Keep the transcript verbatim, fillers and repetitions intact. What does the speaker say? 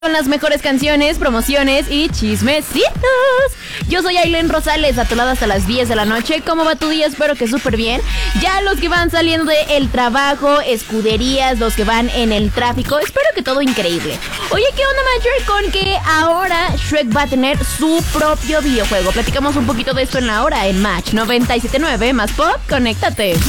Con las mejores canciones, promociones y chismecitos. Yo soy Aileen Rosales, a tu lado hasta las diez de la noche. ¿Cómo va tu día? Espero que súper bien. Ya los que van saliendo del trabajo, escuderías, los que van en el tráfico, espero que todo increíble. Oye, ¿qué onda, Major? Con que ahora Shrek va a tener su propio videojuego. Platicamos un poquito de esto en la hora en Match noventa y siete punto nueve más Pop. Conéctate.